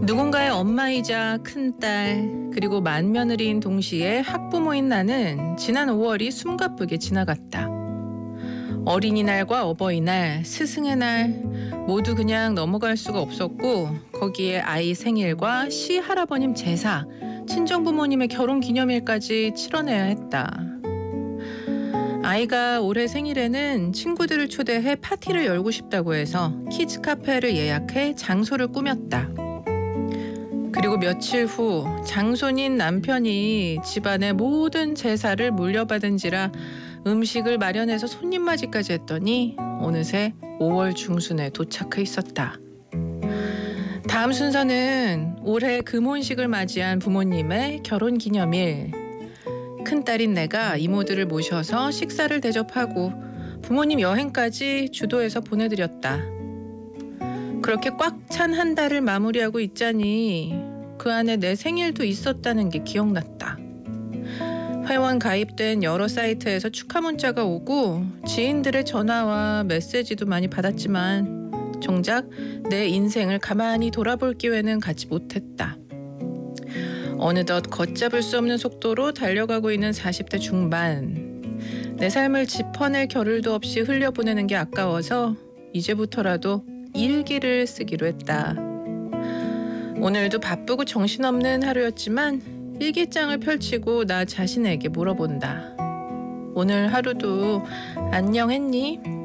누군가의 엄마이자 큰딸 그리고 맏며느리인 동시에 학부모인 나는 지난 5월이 숨가쁘게 지나갔다. 어린이날과 어버이날, 스승의 날 모두 그냥 넘어갈 수가 없었고 거기에 아이 생일과 시할아버님 제사, 친정부모님의 결혼기념일까지 치러내야 했다. 아이가 올해 생일에는 친구들을 초대해 파티를 열고 싶다고 해서 키즈 카페를 예약해 장소를 꾸몄다. 그리고 며칠 후 장손인 남편이 집안의 모든 제사를 물려받은지라 음식을 마련해서 손님 맞이까지 했더니 어느새 5월 중순에 도착해 있었다. 다음 순서는 올해 금혼식을 맞이한 부모님의 결혼기념일. 큰딸인 내가 이모들을 모셔서 식사를 대접하고 부모님 여행까지 주도해서 보내드렸다. 그렇게 꽉 찬 한 달을 마무리하고 있자니 그 안에 내 생일도 있었다는 게 기억났다. 회원 가입된 여러 사이트에서 축하 문자가 오고 지인들의 전화와 메시지도 많이 받았지만 정작 내 인생을 가만히 돌아볼 기회는 갖지 못했다. 어느덧 걷잡을 수 없는 속도로 달려가고 있는 40대 중반. 내 삶을 짚어낼 겨를도 없이 흘려보내는 게 아까워서 이제부터라도 일기를 쓰기로 했다. 오늘도 바쁘고 정신없는 하루였지만 일기장을 펼치고 나 자신에게 물어본다. 오늘 하루도 안녕했니?